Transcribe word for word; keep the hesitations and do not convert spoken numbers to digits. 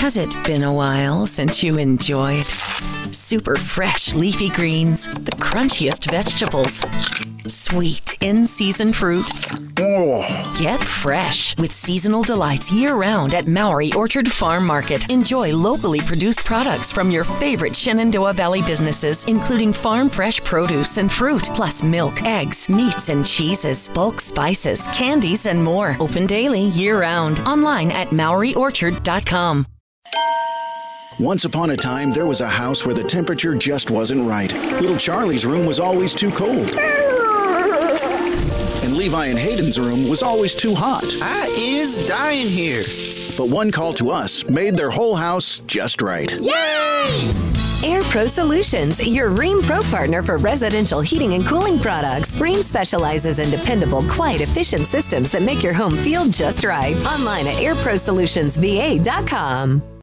Has it been a while since you enjoyed super fresh leafy greens, the crunchiest vegetables, sweet in-season fruit? Oh. Get fresh with seasonal delights year-round at Maury Orchard Farm Market. Enjoy locally produced products from your favorite Shenandoah Valley businesses, including farm fresh produce and fruit, plus milk, eggs, meats and cheeses, bulk spices, candies, and more. Open daily year-round. Online at Maury Orchard dot com. Once upon a time, there was a house where the temperature just wasn't right. Little Charlie's room was always too cold. And Levi and Hayden's room was always too hot. I is dying here. But one call to us made their whole house just right. Yay! Air Pro Solutions, your Rheem Pro partner for residential heating and cooling products. Rheem specializes in dependable, quiet, efficient systems that make your home feel just right. Online at air pro solutions v a dot com.